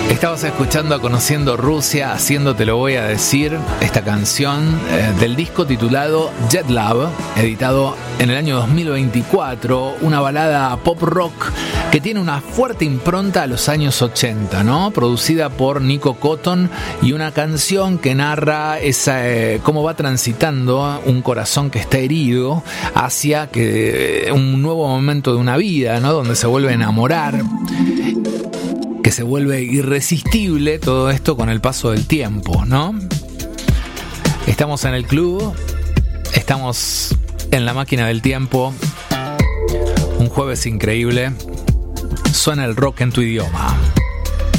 Estabas escuchando Conociendo Rusia, haciendo Te lo voy a decir, esta canción del disco titulado Jet Love, editado en el año 2024, una balada pop rock que tiene una fuerte impronta a los años 80, ¿no? Producida por Nico Cotton y una canción que narra cómo va transitando un corazón que está herido hacia un nuevo momento de una vida, ¿no? Donde se vuelve a enamorar, que se vuelve irresistible todo esto con el paso del tiempo, ¿no? Estamos en el club, estamos en la máquina del tiempo, un jueves increíble, suena el rock en tu idioma.